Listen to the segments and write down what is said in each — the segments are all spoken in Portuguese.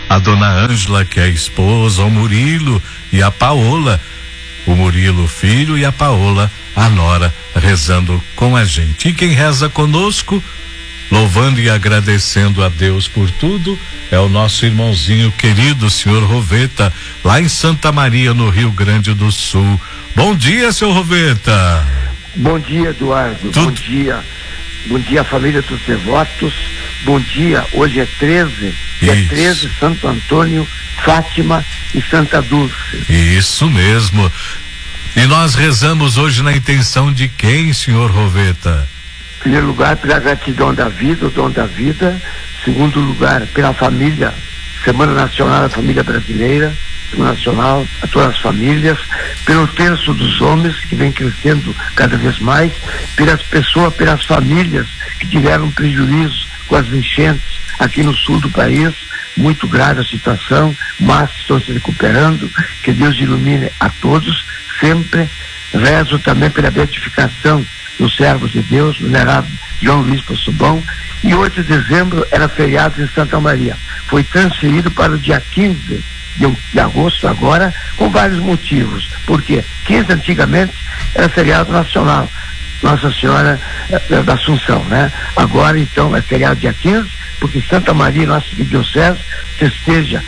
a dona Ângela, que é a esposa, o Murilo e a Paola, o Murilo, o filho, e a Paola, a nora, rezando com a gente. E quem reza conosco, louvando e agradecendo a Deus por tudo, é o nosso irmãozinho querido, senhor Roveta, lá em Santa Maria, no Rio Grande do Sul. Bom dia, senhor Roveta. Bom dia, Eduardo. Bom dia. Bom dia, família dos devotos. Bom dia, hoje é 13, dia 13, Santo Antônio, Fátima e Santa Dulce. Isso mesmo. E nós rezamos hoje na intenção de quem, senhor Roveta? Em primeiro lugar, pela gratidão da vida, o dom da vida. Segundo lugar, pela família, Semana Nacional da Família Brasileira, Semana Nacional a todas as famílias, pelo terço dos homens, que vem crescendo cada vez mais, pelas pessoas, pelas famílias que tiveram prejuízo com as enchentes aqui no sul do país, muito grave a situação, mas estão se recuperando, que Deus ilumine a todos, sempre. Rezo também pela beatificação dos servos de Deus, venerado João Luiz Possubão, e 8 de dezembro era feriado em Santa Maria, foi transferido para o dia 15 de agosto agora, com vários motivos, porque 15 antigamente era feriado nacional, Nossa Senhora da Assunção, né? Agora então é feriado dia 15, porque Santa Maria, nossa diocese, festeja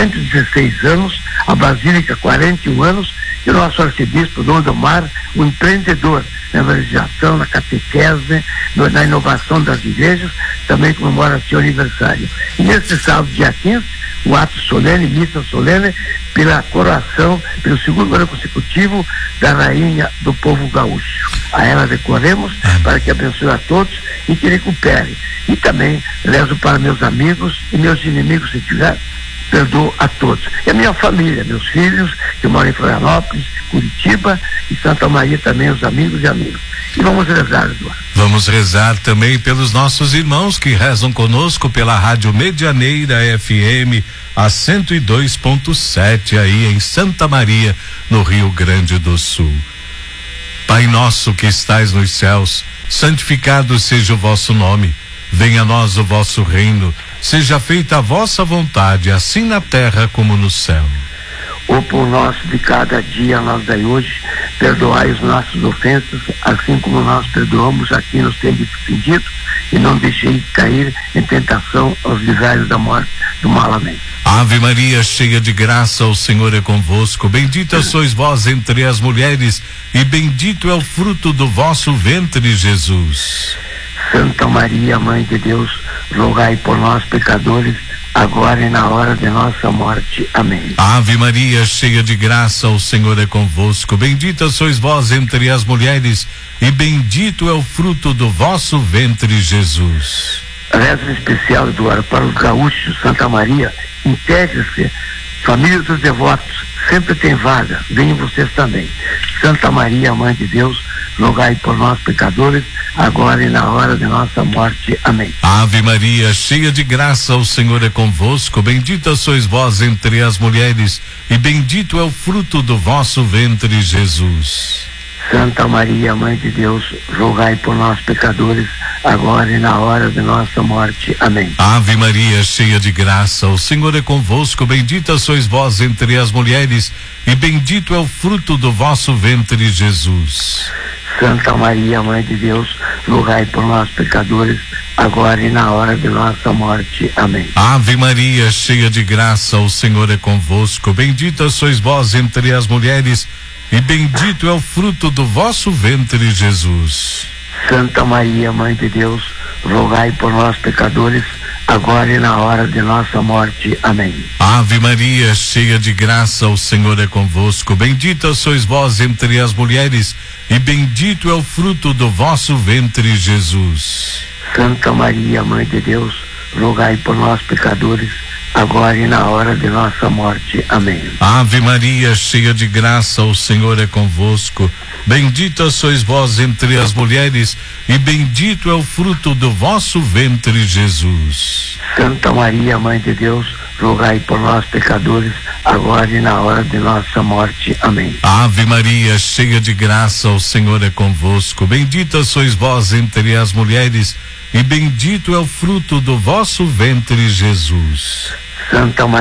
116 anos, a Basílica 41 anos, e o nosso arcebispo Dom Domar, um empreendedor na evangelização, na catequese, na inovação das igrejas, também comemora seu aniversário. E neste sábado, dia 15, o ato solene, missa solene, pela coroação, pelo segundo ano consecutivo, da rainha do povo gaúcho. A ela recorremos para que abençoe a todos e que recupere. E também rezo para meus amigos e meus inimigos, se tiver, perdoo a todos. E a minha família, meus filhos, que moram em Florianópolis, Curitiba e Santa Maria também, os amigos e amigos. E vamos rezar, Eduardo. Vamos rezar também pelos nossos irmãos que rezam conosco pela Rádio Medianeira FM, a 102.7 aí em Santa Maria, no Rio Grande do Sul. Pai nosso que estais nos céus, santificado seja o vosso nome. Venha a nós o vosso reino. Seja feita a vossa vontade, assim na terra como no céu. O pão nosso de cada dia nós dai hoje, perdoai as nossas ofensas, assim como nós perdoamos a quem nos tem ofendido, e não deixeis cair em tentação, aos livrai da morte, do mal. Amém. Ave Maria, cheia de graça, o Senhor é convosco. Bendita sois vós entre as mulheres, e bendito é o fruto do vosso ventre, Jesus. Santa Maria, Mãe de Deus, rogai por nós, pecadores, agora e na hora de nossa morte. Amém. Ave Maria, cheia de graça, o Senhor é convosco. Bendita sois vós entre as mulheres, e bendito é o fruto do vosso ventre, Jesus. Rezo especial, Eduardo, para os gaúchos, Santa Maria, integre-se, família dos devotos, sempre tem vaga, venham vocês também. Santa Maria, Mãe de Deus, rogai por nós, pecadores, agora e na hora de nossa morte. Amém. Ave Maria, cheia de graça, o Senhor é convosco. Bendita sois vós entre as mulheres, e bendito é o fruto do vosso ventre, Jesus. Santa Maria, Mãe de Deus, rogai por nós, pecadores, agora e na hora de nossa morte. Amém. Ave Maria, cheia de graça, o Senhor é convosco. Bendita sois vós entre as mulheres, e bendito é o fruto do vosso ventre, Jesus. Santa Maria, Mãe de Deus, rogai por nós, pecadores, agora e na hora de nossa morte. Amém. Ave Maria, cheia de graça, o Senhor é convosco. Bendita sois vós entre as mulheres, e bendito é o fruto do vosso ventre, Jesus. Santa Maria, Mãe de Deus, rogai por nós, pecadores, agora e na hora de nossa morte. Amém. Ave Maria, cheia de graça, o Senhor é convosco. Bendita sois vós entre as mulheres, e bendito é o fruto do vosso ventre, Jesus. Santa Maria, Mãe de Deus, rogai por nós, pecadores, agora e na hora de nossa morte. Amém. Ave Maria, cheia de graça, o Senhor é convosco. Bendita sois vós entre as mulheres, e bendito é o fruto do vosso ventre, Jesus. Santa Maria, Mãe de Deus, rogai por nós, pecadores, agora e na hora de nossa morte. Amém. Ave Maria, cheia de graça, o Senhor é convosco. Bendita sois vós entre as mulheres, e bendito é o fruto do vosso ventre, Jesus. Santa Maria